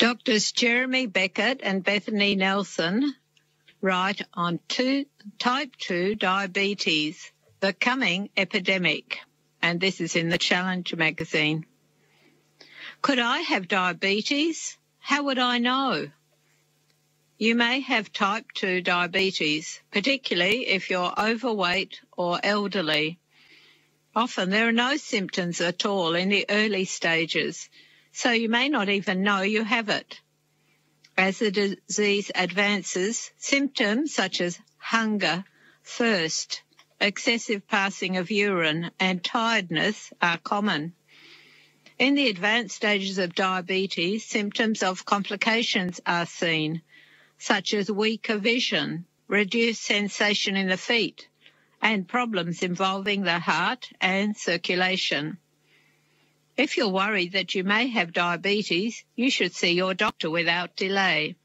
Doctors Jeremy Beckett and Bethany Nelson write on type 2 diabetes, the coming epidemic, and this is in the Challenge magazine. Could I have diabetes? How would I know? You may have type 2 diabetes, particularly if you're overweight or elderly. Often there are no symptoms at all in the early stages, so you may not even know you have it. As the disease advances, symptoms such as hunger, thirst, excessive passing of urine, and tiredness are common. In the advanced stages of diabetes, symptoms of complications are seen, such as weaker vision, reduced sensation in the feet, and problems involving the heart and circulation. If you're worried that you may have diabetes, you should see your doctor without delay.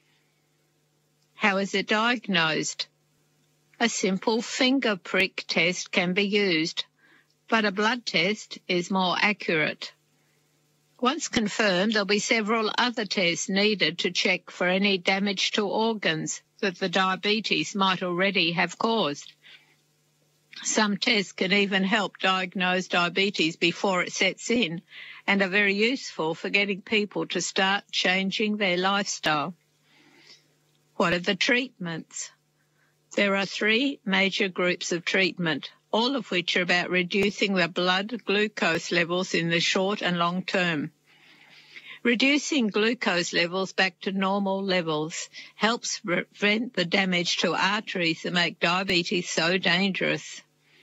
How is it diagnosed? A simple finger prick test can be used, but a blood test is more accurate. Once confirmed, there'll be several other tests needed to check for any damage to organs that the diabetes might already have caused. Some tests can even help diagnose diabetes before it sets in and are very useful for getting people to start changing their lifestyle. What are the treatments? There are 3 major groups of treatment, all of which are about reducing the blood glucose levels in the short and long term. Reducing glucose levels back to normal levels helps prevent the damage to arteries that make diabetes so dangerous.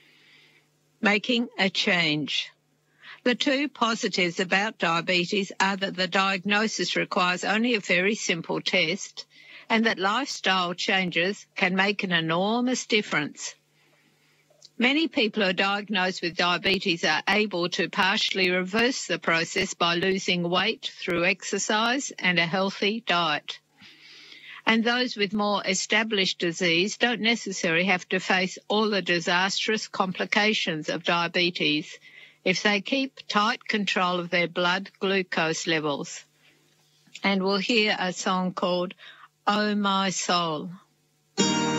Making a change. The 2 positives about diabetes are that the diagnosis requires only a very simple test and that lifestyle changes can make an enormous difference. Many people who are diagnosed with diabetes are able to partially reverse the process by losing weight through exercise and a healthy diet. And those with more established disease don't necessarily have to face all the disastrous complications of diabetes if they keep tight control of their blood glucose levels. And we'll hear a song called Oh My Soul.